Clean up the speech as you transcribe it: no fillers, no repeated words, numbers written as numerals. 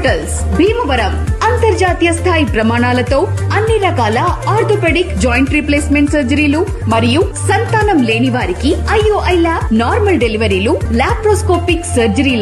hospitals Bhimavaram అంతర్జాతీయ స్థాయి ప్రమాణాలతో అన్ని రకాల ఆర్థోపెడిక్ జాయింట్ రీప్లేస్మెంట్ సర్జరీలు మరియు సంతానం లేని వారికి IOI ల్యాబ్ నార్మల్ డెలివరీలు లాప్రోస్కోపిక్ సర్జరీల